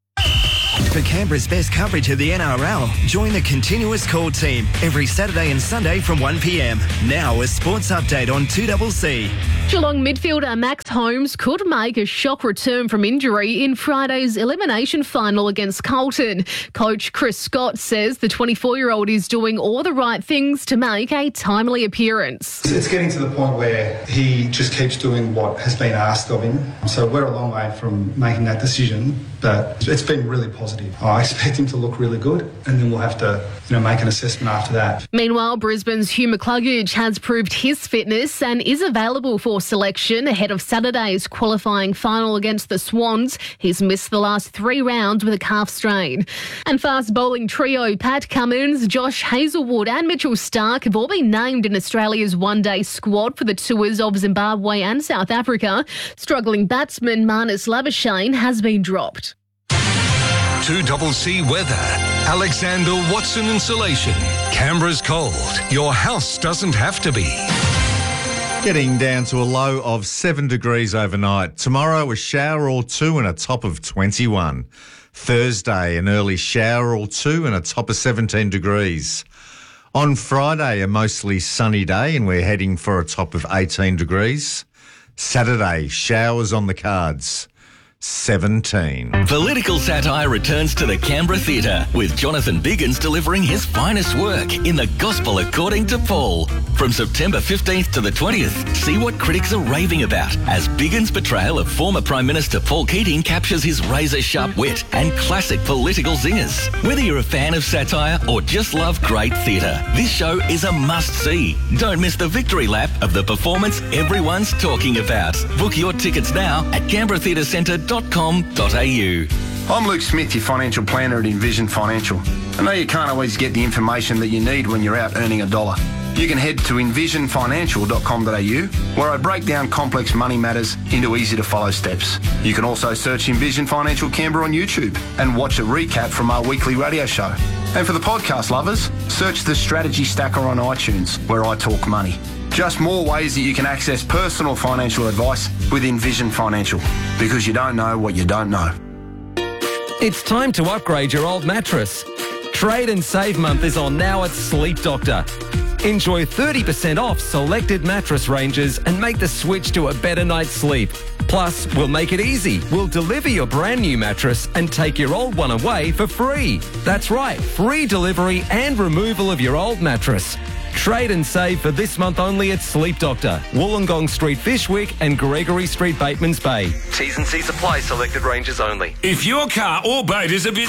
For Canberra's best coverage of the N R L, join the Continuous Call team every Saturday and Sunday from one p m. Now a sports update on two C C. Geelong midfielder Max Holmes could make a shock return from injury in Friday's elimination final against Carlton. Coach Chris Scott says the twenty-four-year-old is doing all the right things to make a timely appearance. It's getting to the point where he just keeps doing what has been asked of him. So we're a long way from making that decision, but it's been really positive. I expect him to look really good, and then we'll have to, you know, make an assessment after that. Meanwhile, Brisbane's Hugh McCluggage has proved his fitness and is available for selection ahead of Saturday's qualifying final against the Swans. He's missed the last three rounds with a calf strain. And fast bowling trio Pat Cummins, Josh Hazelwood and Mitchell Starc have all been named in Australia's one-day squad for the tours of Zimbabwe and South Africa. Struggling batsman Marnus Labuschagne has been dropped. two C C weather. Alexander Watson Insulation. Canberra's cold. Your house doesn't have to be. Getting down to a low of seven degrees overnight. Tomorrow, a shower or two and a top of twenty-one. Thursday, an early shower or two and a top of seventeen degrees. On Friday, a mostly sunny day and we're heading for a top of eighteen degrees. Saturday, showers on the cards. seventeen. Political satire returns to the Canberra Theatre, with Jonathan Biggins delivering his finest work in The Gospel According to Paul. From September fifteenth to the twentieth, see what critics are raving about as Biggins' portrayal of former Prime Minister Paul Keating captures his razor-sharp wit and classic political zingers. Whether you're a fan of satire or just love great theatre, this show is a must-see. Don't miss the victory lap of the performance everyone's talking about. Book your tickets now at canberra theatre centre dot com dot a u. I'm Luke Smith, your financial planner at Envision Financial. I know you can't always get the information that you need when you're out earning a dollar. You can head to envision financial dot com dot a u, where I break down complex money matters into easy-to-follow steps. You can also search Envision Financial Canberra on YouTube and watch a recap from our weekly radio show. And for the podcast lovers, search the Strategy Stacker on iTunes, where I talk money. Just more ways that you can access personal financial advice with Envision Financial, because you don't know what you don't know. It's time to upgrade your old mattress. Trade and Save Month is on now at Sleep Doctor. Enjoy thirty percent off selected mattress ranges and make the switch to a better night's sleep. Plus, we'll make it easy. We'll deliver your brand new mattress and take your old one away for free. That's right, free delivery and removal of your old mattress. Trade and save for this month only at Sleep Doctor, Wollongong Street, Fishwick and Gregory Street, Batemans Bay. T's and C's apply, selected ranges only. If your car or boat is a bit...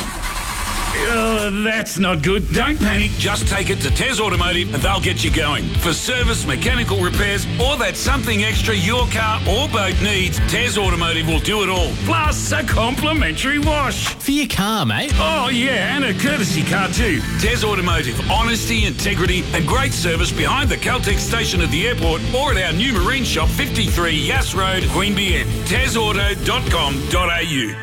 Oh, that's not good. Don't panic. Just take it to Tez Automotive and they'll get you going. For service, mechanical repairs, or that something extra your car or boat needs, Tez Automotive will do it all. Plus a complimentary wash. For your car, mate. Oh, yeah, and a courtesy car too. Tez Automotive. Honesty, integrity and great service behind the Caltex station at the airport or at our new marine shop, fifty-three Yass Road, Queanbeyan. tez auto dot com dot a u.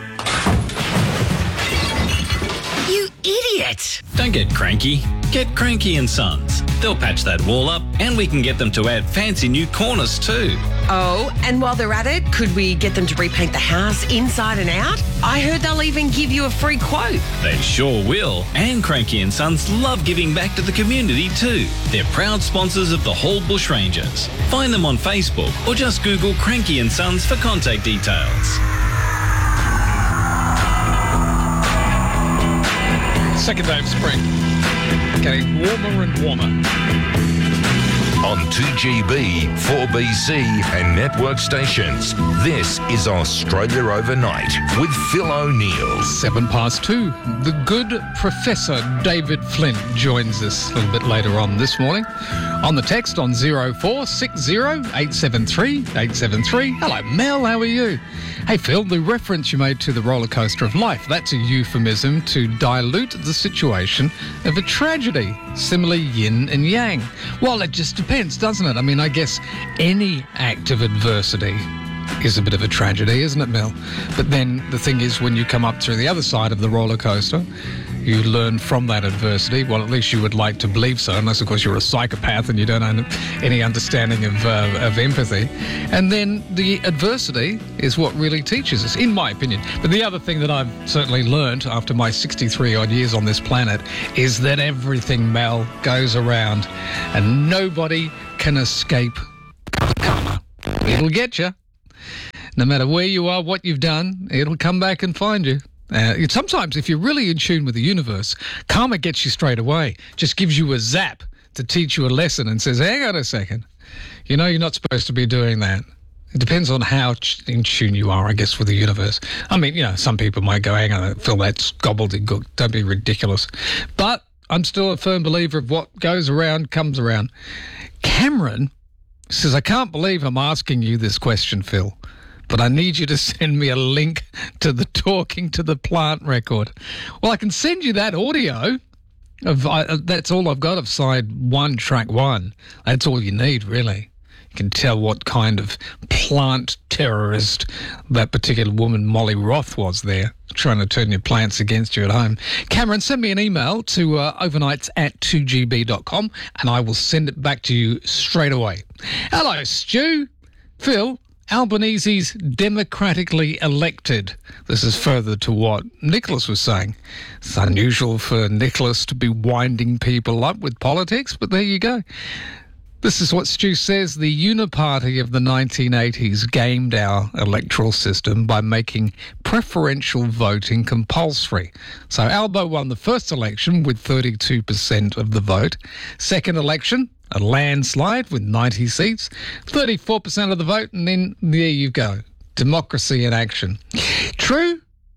You idiot! Don't get cranky. Get Cranky and Sons. They'll patch that wall up and we can get them to add fancy new corners too. Oh, and while they're at it, could we get them to repaint the house inside and out? I heard they'll even give you a free quote. They sure will. And Cranky and Sons love giving back to the community too. They're proud sponsors of the Hall Bush Rangers. Find them on Facebook or just Google Cranky and Sons for contact details. Second day of spring. Getting warmer and warmer. On two G B, four B C and network stations, this is Australia Overnight with Phil O'Neill. Seven past two. The good Professor David Flint joins us a little bit later on this morning. On the text on zero four six zero eight seven three eight seven three. Hello, Mel, how are you? Hey, Phil, the reference you made to the roller coaster of life, that's a euphemism to dilute the situation of a tragedy. Similarly, yin and yang. Well, it just depends, doesn't it? I mean, I guess any act of adversity is a bit of a tragedy, isn't it, Mel? But then the thing is, when you come up through the other side of the roller coaster, you learn from that adversity. Well, at least you would like to believe so, unless, of course, you're a psychopath and you don't have any understanding of, uh, of empathy. And then the adversity is what really teaches us, in my opinion. But the other thing that I've certainly learned after my sixty-three odd years on this planet is that everything, Mel, goes around and nobody can escape karma. It'll get you. No matter where you are, what you've done, it'll come back and find you. Uh, sometimes, if you're really in tune with the universe, karma gets you straight away. Just gives you a zap to teach you a lesson and says, hang on a second. You know, you're not supposed to be doing that. It depends on how in tune you are, I guess, with the universe. I mean, you know, some people might go, hang on, Phil, that's gobbledygook. Don't be ridiculous. But I'm still a firm believer of what goes around comes around. Cameron says, I can't believe I'm asking you this question, Phil, but I need you to send me a link to the Talking to the Plant record. Well, I can send you that audio. Of uh, that's all I've got of side one, track one. That's all you need, really. You can tell what kind of plant terrorist that particular woman, Molly Roth, was there, trying to turn your plants against you at home. Cameron, send me an email to uh, overnights at two g b dot com and I will send it back to you straight away. Hello, Stu. Phil, Albanese's democratically elected. This is further to what Nicholas was saying. It's unusual for Nicholas to be winding people up with politics, but there you go. This is what Stu says. The Uniparty of the nineteen eighties gamed our electoral system by making preferential voting compulsory. So Albo won the first election with thirty-two percent of the vote. Second election, a landslide with ninety seats, thirty-four percent of the vote, and then there you go. Democracy in action. True,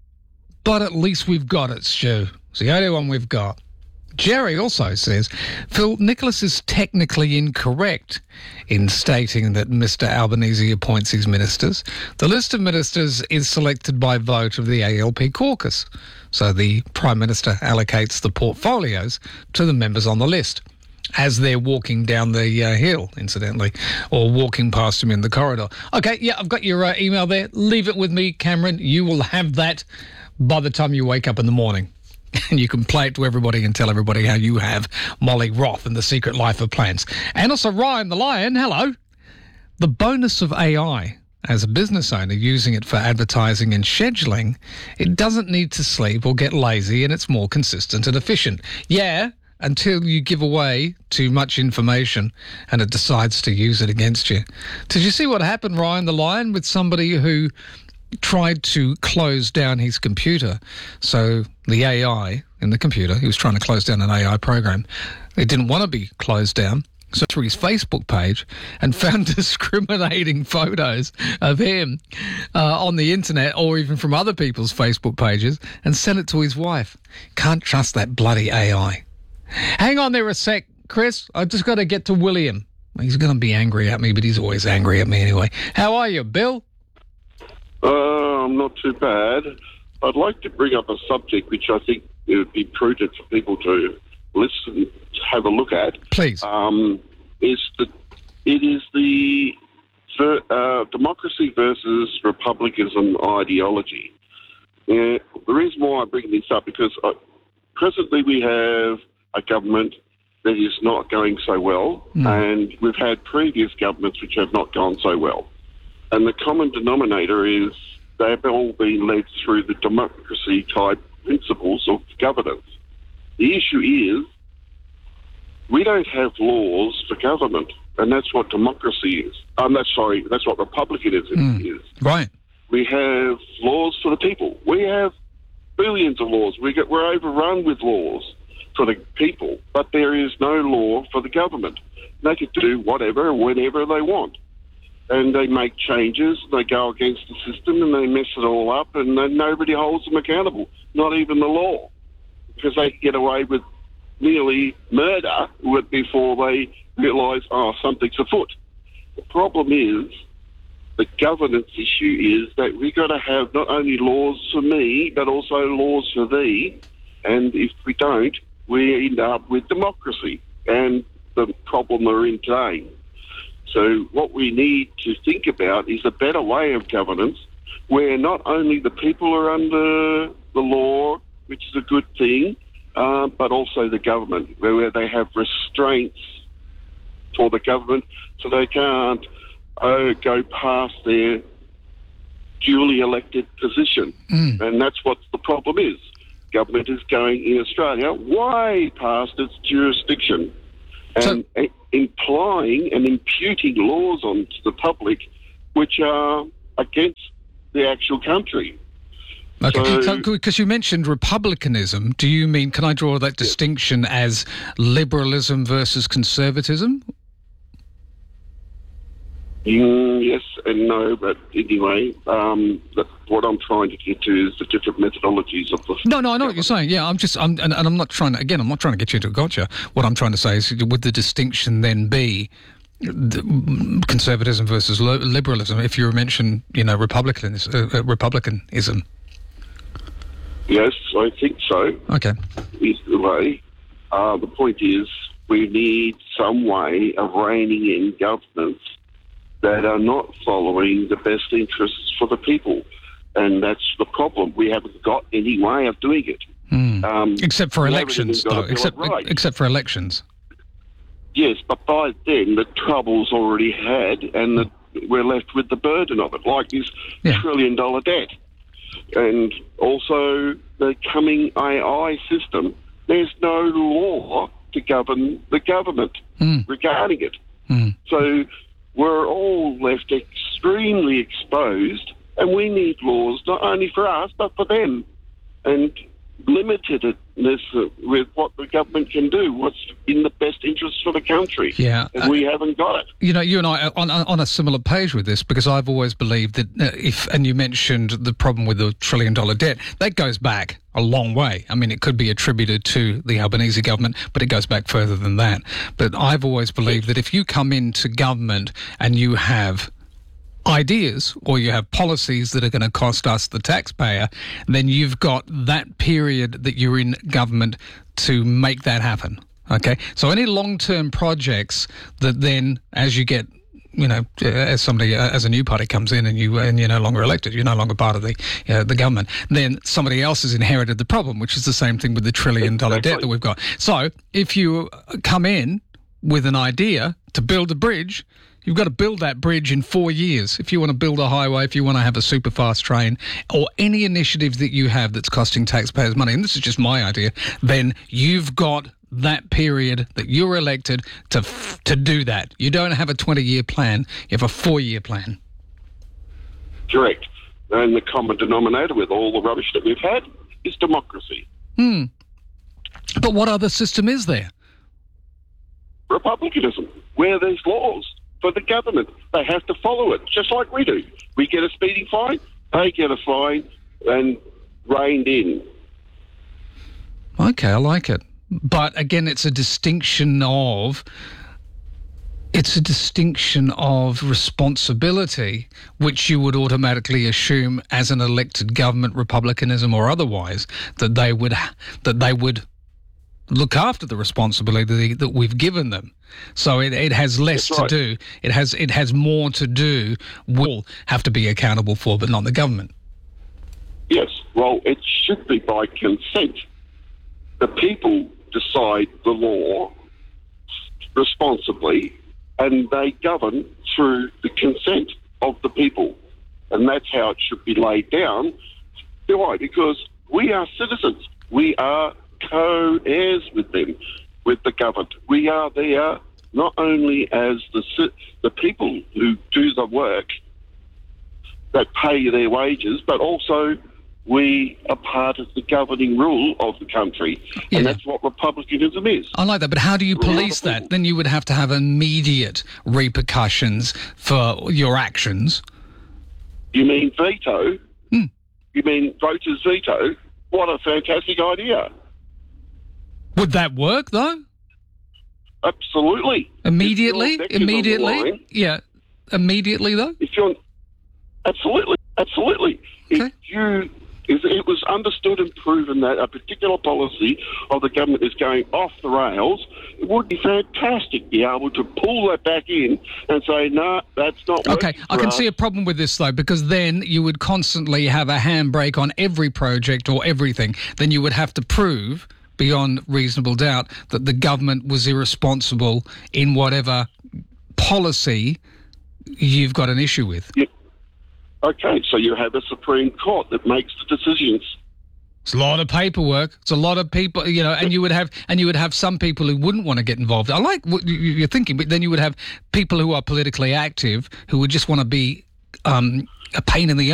but at least we've got it, Stu. It's the only one we've got. Jerry also says, Phil, Nicholas is technically incorrect in stating that Mister Albanese appoints his ministers. The list of ministers is selected by vote of the A L P caucus. So the Prime Minister allocates the portfolios to the members on the list as they're walking down the uh, hill, incidentally, or walking past him in the corridor. Okay, yeah, I've got your uh, email there. Leave it with me, Cameron. You will have that by the time you wake up in the morning. And you can play it to everybody and tell everybody how you have Molly Roth and The Secret Life of Plants. And also Ryan the Lion, hello. The bonus of A I, as a business owner using it for advertising and scheduling, it doesn't need to sleep or get lazy and it's more consistent and efficient. Yeah, until you give away too much information and it decides to use it against you. Did you see what happened, Ryan the Lion, with somebody who tried to close down his computer? So the A I in the computer, he was trying to close down an A I program. It didn't want to be closed down. So through his Facebook page and found discriminating photos of him uh, on the internet or even from other people's Facebook pages and sent it to his wife. Can't trust that bloody A I. Hang on there a sec, Chris. I've just got to get to William. He's going to be angry at me, but he's always angry at me anyway. How are you, Bill? Uh, I'm not too bad. I'd like to bring up a subject which I think it would be prudent for people to listen, have a look at. Please. Um, is that it is the uh, democracy versus republicanism ideology. Uh, the reason why I bring this up because uh, presently we have a government that is not going so well, mm. and we've had previous governments which have not gone so well. And the common denominator is they've all been led through the democracy-type principles of governance. The issue is we don't have laws for government, and that's what democracy is. Um, that's sorry, that's what republicanism mm. is. Right. We have laws for the people. We have billions of laws. We get, we're overrun with laws for the people, but there is no law for the government. They can do whatever, whenever they want. And they make changes, they go against the system and they mess it all up, and then nobody holds them accountable, not even the law, because they can get away with nearly murder before they realise, oh, something's afoot. The problem is, the governance issue is that we've got to have not only laws for me, but also laws for thee, and if we don't, we end up with democracy and the problem we're in today. So what we need to think about is a better way of governance where not only the people are under the law, which is a good thing, uh, but also the government, where they have restraints for the government so they can't uh, go past their duly elected position. Mm. And that's what the problem is. Government is going in Australia way past its jurisdiction and so, implying and imputing laws onto the public which are against the actual country. Okay, so, because you mentioned republicanism, do you mean, can I draw that distinction as liberalism versus conservatism? Mm, yes and no, but anyway, um, that, what I'm trying to get to is the different methodologies of the... No, no, I know what you're saying. Yeah, I'm just, I'm, and, and I'm not trying to, again, I'm not trying to get you into a gotcha. What I'm trying to say is, would the distinction then be the conservatism versus liberalism if you mention, you know, republicanism? Uh, republicanism? Yes, I think so. Okay. Is the way. Uh, the point is, we need some way of reining in governments that are not following the best interests for the people. And that's the problem. We haven't got any way of doing it. Mm. Um, except for elections, though. Except, right. except for elections. Yes, but by then the trouble's already had, and the, we're left with the burden of it, like this yeah. trillion dollar debt. And also the coming A I system. There's no law to govern the government mm. regarding it. Mm. So we're all left extremely exposed, and we need laws not only for us, but for them. And limitedness with what the government can do, what's in the best interest for the country. Yeah. And uh, we haven't got it. You know, you and I are on, on a similar page with this, because I've always believed that uh, if, and you mentioned the problem with the trillion dollar debt, that goes back a long way. I mean, it could be attributed to the Albanese government, but it goes back further than that. But I've always believed that if you come into government and you have ideas or you have policies that are going to cost us, the taxpayer, then you've got that period that you're in government to make that happen. Okay? So any long-term projects that then, as you get, you know, as somebody, as a new party comes in and, you, and you're no longer elected, you're no longer part of the uh, the government, then somebody else has inherited the problem, which is the same thing with the trillion-dollar debt that we've got. So if you come in with an idea to build a bridge, you've got to build that bridge in four years. If you want to build a highway, if you want to have a super fast train, or any initiative that you have that's costing taxpayers money, and this is just my idea, then you've got that period that you're elected to f- to do that. You don't have a twenty-year plan. You have a four-year plan. Correct. And the common denominator with all the rubbish that we've had is democracy. Hmm. But what other system is there? Republicanism, where there's laws for the government. They have to follow it, just like we do. We get a speeding fine, they get a fine, and reined in. Okay, I like it. But again, it's a distinction of... It's a distinction of responsibility, which you would automatically assume as an elected government, republicanism or otherwise, that they would that they would look after the responsibility that we've given them. So it, it has less That's right. to do. It has it has more to do. We'll have to be accountable for, but not the government. Yes, well, it should be by consent. The people decide the law responsibly, and they govern through the consent of the people. And that's how it should be laid down. Why? Because we are citizens. We are co-heirs with them, with the government. We are there not only as the the people who do the work that pay their wages, but also we are part of the governing rule of the country. Yeah. And that's what republicanism is. I like that, but how do you police that? Then you would have to have immediate repercussions for your actions. You mean veto? Hmm. You mean voters' veto? What a fantastic idea. Would that work, though? Absolutely. Immediately? If your neck is Immediately? on the line, Yeah. Immediately, though? If you're... Absolutely. Absolutely. Okay. If you... If it was understood and proven that a particular policy of the government is going off the rails, it would be fantastic to be able to pull that back in and say, no, nah, that's not working Okay, I for can us. see a problem with this, though, because then you would constantly have a handbrake on every project or everything. Then you would have to prove, beyond reasonable doubt, that the government was irresponsible in whatever policy you've got an issue with. Yeah. Okay, so you have a Supreme Court that makes the decisions. It's a lot of paperwork. It's a lot of people, you know, and you would have and you would have some people who wouldn't want to get involved. I like what you- you're thinking, but then you would have people who are politically active who would just want to be um, a pain in the